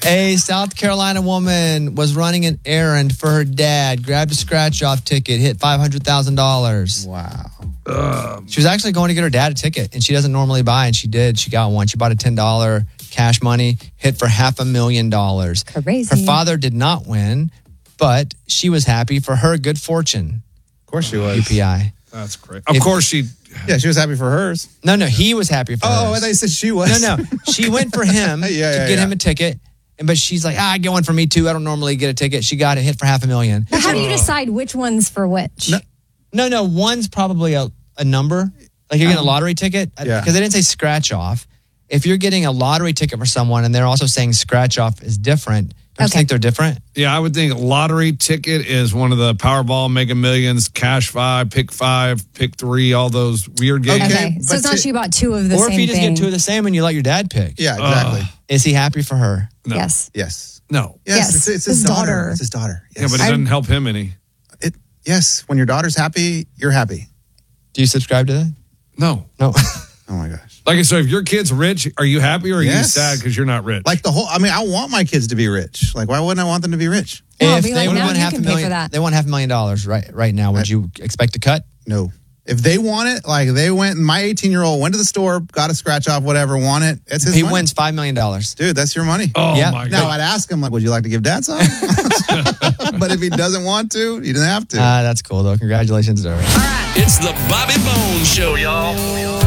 A South Carolina woman was running an errand for her dad, grabbed a scratch-off ticket, hit $500,000. Wow. She was actually going to get her dad a ticket, and she doesn't normally buy, and she did. She got one. She bought a $10 cash money, hit for $500,000. Crazy. Her father did not win, but she was happy for her good fortune. Of course she was. UPI. That's great. Of course she... Yeah, she was happy for hers. No, he was happy for hers. Oh, I thought you said she was. No. She went for him to get him a ticket, but she's like, I get one for me too. I don't normally get a ticket. She got it, hit for $500,000. But how do you decide which one's for which? No. One's probably a number. Like you're getting a lottery ticket. Yeah. Because they didn't say scratch off. If you're getting a lottery ticket for someone and they're also saying scratch off is different, don't you think they're different? Yeah, I would think lottery ticket is one of the Powerball, Mega Millions, Cash 5, Pick 5, Pick 3, all those weird games. Okay, so it's not she bought two of the same thing. Or if you just get two of the same and you let your dad pick. Yeah, exactly. Is he happy for her? No. Yes. No. Yes. It's his daughter. It's his daughter. Yes. Yeah, but it doesn't help him any. Yes, when your daughter's happy, you're happy. Do you subscribe to that? No. Oh my gosh. Like, so if your kid's rich, are you happy or are you sad because you're not rich? Like I want my kids to be rich. Like, why wouldn't I want them to be rich? If they want $500,000 right now, would you expect a cut? No. If they want it, like my 18-year-old went to the store, got a scratch off, whatever, want it. It's his money. He wins $5 million. Dude, that's your money. Oh, my God. Now, I'd ask him, like, would you like to give dad some? But if he doesn't want to, he doesn't have to. That's cool, though. Congratulations, Dory. It's the Bobby Bones Show, y'all.